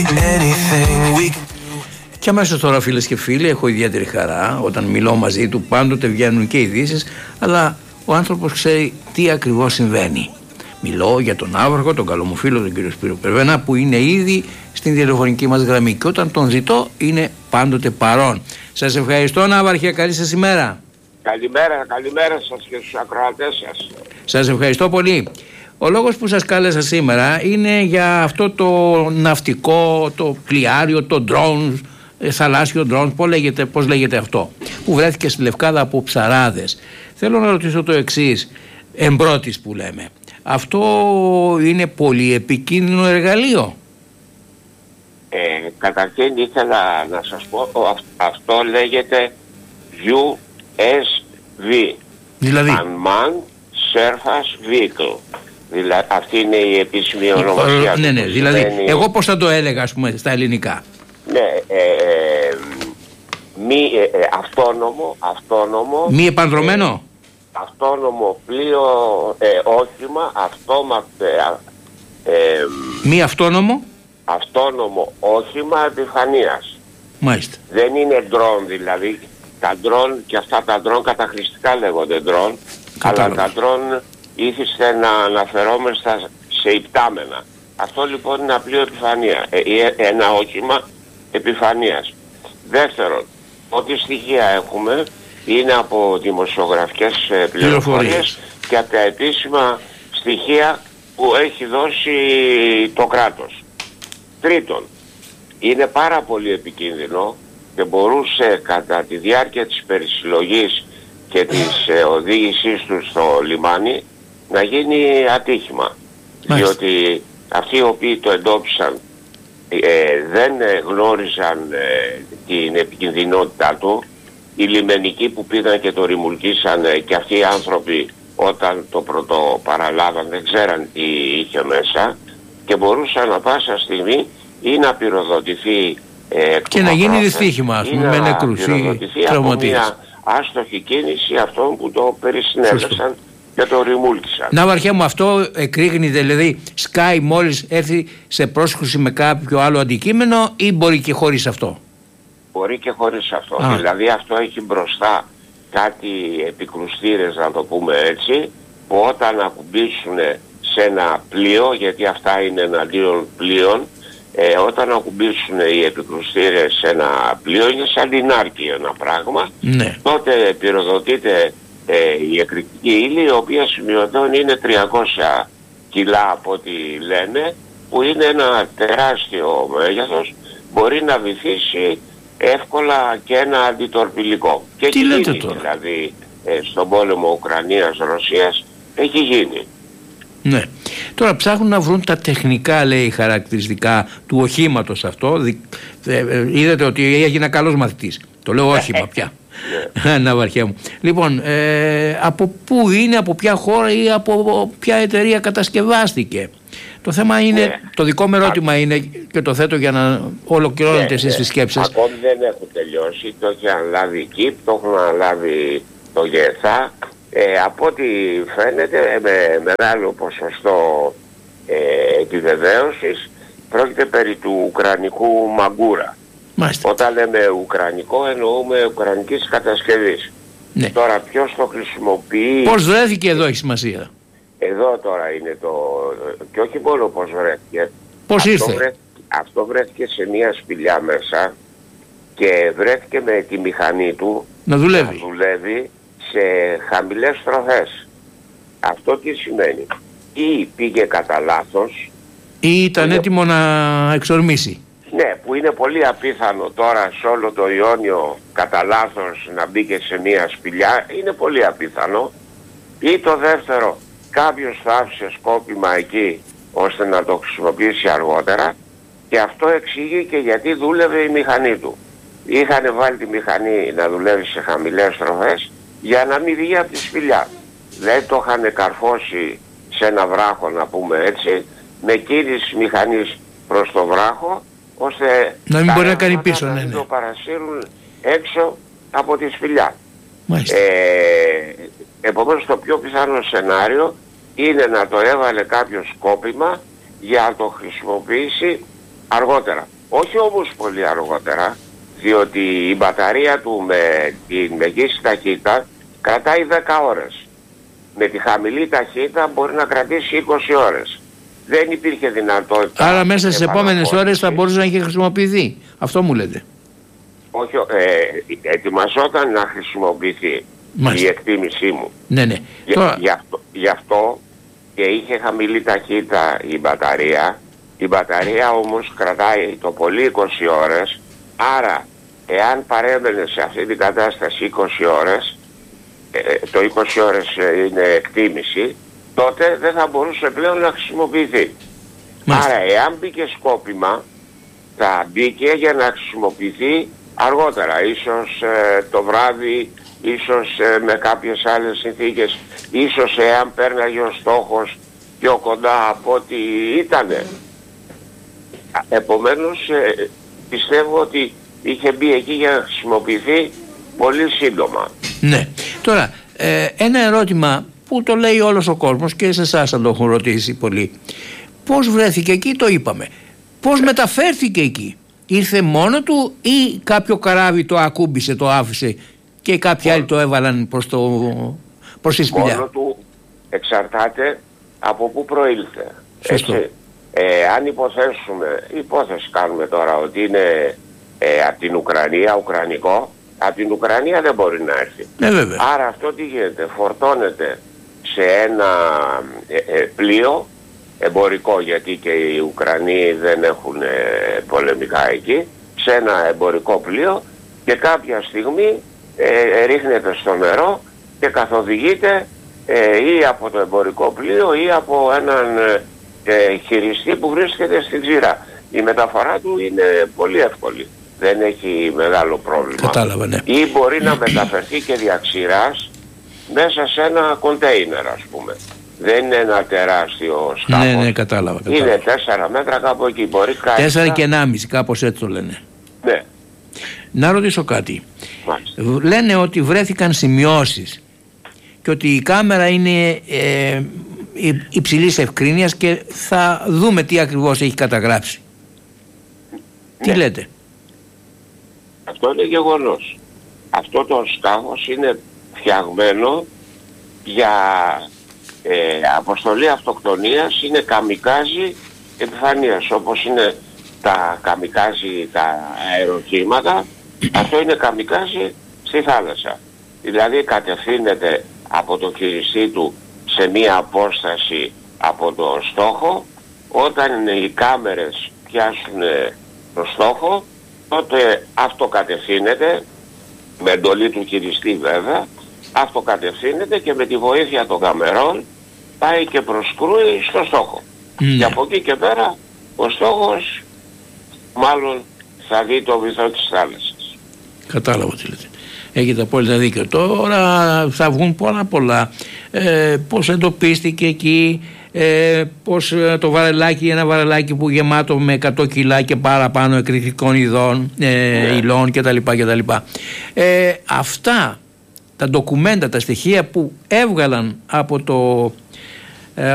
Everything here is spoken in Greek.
Και αμέσως τώρα, φίλες και φίλοι, έχω ιδιαίτερη χαρά όταν μιλώ μαζί του. Πάντοτε βγαίνουν και ειδήσεις, αλλά ο άνθρωπος ξέρει τι ακριβώς συμβαίνει. Μιλώ για τον Ναύαρχο, τον καλό μου φίλο, τον κύριο Σπύρο Περβένα, που είναι ήδη στην τηλεφωνική μας γραμμή και όταν τον ζητώ είναι πάντοτε παρόν. Σας ευχαριστώ, Ναύαρχε, καλή σας ημέρα. Καλημέρα σας και στους ακροατές σας. Σας ευχαριστώ πολύ. Ο λόγος που σας κάλεσα σήμερα είναι για αυτό το ναυτικό, το πλοιάριο, το drone, θαλάσσιο drone, πώς λέγεται αυτό, που βρέθηκε στη Λευκάδα από ψαράδες. Θέλω να ρωτήσω το εξής, εμπρότης που λέμε. Αυτό είναι πολύ επικίνδυνο εργαλείο? Καταρχήν ήθελα να σας πω, αυτό λέγεται USV. Δηλαδή? Unmanned Surface Vehicle. Αυτή είναι η επίσημη ονομασία. Ναι, δηλαδή εγώ πώς θα το έλεγα, ας πούμε, στα ελληνικά? Ναι, αυτόνομο. Μη επανδρωμένο. Αυτόνομο πλοίο, όχημα, μη αυτόνομο. Αυτόνομο όχημα επιφανείας. Μάλιστα. Δεν είναι drone, δηλαδή. Τα drone και αυτά τα drone καταχρηστικά λέγονται drone, αλλά τα drone ήθιστε να αναφερόμαστε σε υπτάμενα. Αυτό λοιπόν είναι ένα πλοίο επιφανεία, ένα όχημα επιφανείας. Δεύτερον, ό,τι στοιχεία έχουμε είναι από δημοσιογραφικές πληροφορίες και από τα επίσημα στοιχεία που έχει δώσει το κράτος. Τρίτον, είναι πάρα πολύ επικίνδυνο και μπορούσε κατά τη διάρκεια της περισυλλογής και της οδήγησής του στο λιμάνι να γίνει ατύχημα. Διότι αυτοί οι οποίοι το εντόπισαν δεν γνώριζαν την επικινδυνότητά του. Οι λιμενικοί που πήγαν και το ρημουλκίσαν και αυτοί οι άνθρωποι όταν το πρωτοπαραλάβαν δεν ξέραν τι είχε μέσα και μπορούσαν να πάσα στιγμή ή να πυροδοτηθεί και να γίνει δυστύχημα, ας πούμε, με νεκρούς ή τραυματίες. Μια άστοχη κίνηση αυτών που το περισυνέλεσαν και το ρημούλκησαν. Ναύαρχέ μου, αυτό εκρήγνεται, δηλαδή σκάει μόλις έρθει σε πρόσκληση με κάποιο άλλο αντικείμενο ή μπορεί και χωρίς αυτό? Μπορεί και χωρίς αυτό. Δηλαδή αυτό έχει μπροστά κάτι επικρουστήρες, να το πούμε έτσι, που όταν ακουμπήσουν σε ένα πλοίο, γιατί αυτά είναι εναντίον πλοίων, όταν ακουμπήσουν οι επικρουστήρες σε ένα πλοίο, είναι σαν την άρκη ένα πράγμα, ναι. Τότε πυροδοτείται η εκρηκτική ύλη, η οποία σημειωτών είναι 300 κιλά από ό,τι λένε, που είναι ένα τεράστιο μέγεθος, μπορεί να βυθίσει εύκολα και ένα αντιτορπιλικό. Και τι έχει λέτε γίνει, τώρα? δηλαδή στον πόλεμο Ουκρανίας-Ρωσίας έχει γίνει. Ναι. Τώρα ψάχνουν να βρουν τα τεχνικά, λέει, χαρακτηριστικά του οχήματος αυτό. Είδατε ότι έγινα καλός μαθητής. Το λέω όχημα πια. Ναύαρχέ μου. Λοιπόν, από πού είναι, από ποια χώρα ή από ποια εταιρεία κατασκευάστηκε? Το θέμα είναι, το δικό μου ερώτημα είναι, και το θέτω για να ολοκληρώνετε εσείς τις σκέψεις σας. Ακόμη δεν έχουν τελειώσει, το έχει αναλάβει η ΚΙΠ, το έχουν αναλάβει το ΓΕΘΑ. Από ό,τι φαίνεται με μεγάλο ποσοστό επιβεβαίωσης πρόκειται περί του ουκρανικού μαγκούρα. Μάλιστα. Όταν λέμε ουκρανικό εννοούμε ουκρανικής κατασκευής. Ναι. Τώρα ποιος το χρησιμοποιεί... Πώς βρέθηκε εδώ έχει σημασία. Εδώ τώρα είναι το... και όχι μόνο πώς βρέθηκε. Πώς ήρθε. Αυτό βρέθηκε σε μια σπηλιά μέσα και βρέθηκε με τη μηχανή του να δουλεύει σε χαμηλές στροφές. Αυτό τι σημαίνει? Ή πήγε κατά λάθος ή ήταν έτοιμο να εξορμήσει. Ναι, που είναι πολύ απίθανο τώρα σε όλο το Ιόνιο κατά λάθος να μπήκε σε μια σπηλιά, είναι πολύ απίθανο. Ή το δεύτερο, κάποιος θα άφησε σκόπιμα εκεί ώστε να το χρησιμοποιήσει αργότερα και αυτό εξηγεί και γιατί δούλευε η μηχανή του. Είχαν βάλει τη μηχανή να δουλεύει σε χαμηλές στροφές για να μην βγει από τη σπηλιά. Δεν το είχαν καρφώσει σε ένα βράχο, να πούμε έτσι, με κίνηση μηχανής προς το βράχο, ώστε να μην μπορεί να κάνει πίσω, να το παρασύρουν έξω από τη σπηλιά. Επομένως το πιο πιθανό σενάριο είναι να το έβαλε κάποιο σκόπιμα για να το χρησιμοποιήσει αργότερα. Όχι όμως πολύ αργότερα, διότι η μπαταρία του με τη μεγίστη ταχύτητα κρατάει 10 ώρες. Με τη χαμηλή ταχύτητα μπορεί να κρατήσει 20 ώρες. Δεν υπήρχε δυνατότητα. Άρα μέσα στις επόμενες ώρες θα μπορούσε να έχει χρησιμοποιηθεί. Αυτό μου λέτε. Όχι, ετοιμαζόταν να χρησιμοποιηθεί. Μάλιστα. Η εκτίμησή μου. Ναι, ναι. Γι' αυτό και είχε χαμηλή ταχύτητα η μπαταρία. Η μπαταρία όμως κρατάει το πολύ 20 ώρες. Άρα εάν παρέμενε σε αυτή την κατάσταση 20 ώρες, το 20 ώρες είναι εκτίμηση, τότε δεν θα μπορούσε πλέον να χρησιμοποιηθεί. Μάλιστα. Άρα εάν μπήκε σκόπιμα, θα μπήκε για να χρησιμοποιηθεί αργότερα, ίσως το βράδυ, ίσως με κάποιες άλλες συνθήκες, ίσως εάν πέρναγε ο στόχος πιο κοντά από ό,τι ήτανε. Επομένως πιστεύω ότι είχε μπει εκεί για να χρησιμοποιηθεί πολύ σύντομα. Ναι. Τώρα, ένα ερώτημα που το λέει όλος ο κόσμος και σε εσάς θα το έχουν ρωτήσει πολύ. Πώς βρέθηκε εκεί, το είπαμε. Πώς μεταφέρθηκε εκεί? Ήρθε μόνο του ή κάποιο καράβι το ακούμπησε, το άφησε και κάποιοι άλλοι το έβαλαν προς τη σπηλιά? Μόνο του εξαρτάται από πού προήλθε. Αν υποθέσουμε, υπόθεση κάνουμε τώρα ότι είναι από την Ουκρανία, ουκρανικό, από την Ουκρανία δεν μπορεί να έρθει. Άρα αυτό τι γίνεται? Φορτώνεται σε ένα πλοίο εμπορικό, γιατί και οι Ουκρανοί δεν έχουν πολεμικά εκεί, σε ένα εμπορικό πλοίο και κάποια στιγμή ρίχνεται στο νερό και καθοδηγείται ή από το εμπορικό πλοίο ή από έναν χειριστή που βρίσκεται στην ξηρά. Η μεταφορά του είναι πολύ εύκολη. Δεν έχει μεγάλο πρόβλημα. Κατάλαβα, ναι. Ή μπορεί να μεταφερθεί και διαξηράς μέσα σε ένα κοντέινερ, ας πούμε. Δεν είναι ένα τεράστιο σκάφος. Ναι, ναι, κατάλαβα. Είναι 4 μέτρα κάπου εκεί. Μπορεί 4 και 1,5, κάπως έτσι το λένε. Ναι. Να ρωτήσω κάτι. Μάλιστα. Λένε ότι βρέθηκαν σημειώσεις και ότι η κάμερα είναι υψηλής ευκρίνειας και θα δούμε τι ακριβώς έχει καταγράψει. Ναι. Τι λέτε? Αυτό είναι γεγονός. Αυτό το σκάφος είναι φτιαγμένο για αποστολή αυτοκτονίας, είναι καμικάζι επιφανείας, όπως είναι τα καμικάζι τα αεροκύματα. Αυτό είναι καμικάζι στη θάλασσα. Δηλαδή κατευθύνεται από το χειριστή του σε μία απόσταση από το στόχο. Όταν οι κάμερες πιάσουν το στόχο, τότε αυτοκατευθύνεται, με εντολή του χειριστή βέβαια, αυτοκατευθύνεται και με τη βοήθεια των καμερών πάει και προσκρούει στο στόχο. Και από εκεί και πέρα ο στόχος μάλλον θα δει το βυθό της θάλασσας. Κατάλαβα τι λέτε. Έχετε απόλυτα δίκιο. Τώρα θα βγουν πολλά. Πώς εντοπίστηκε εκεί, πως το βαρελάκι, ένα βαρελάκι που γεμάτο με 100 κιλά και παραπάνω εκρηκτικών ειδών, υλών κτλ. Αυτά τα ντοκουμέντα, τα στοιχεία που έβγαλαν από το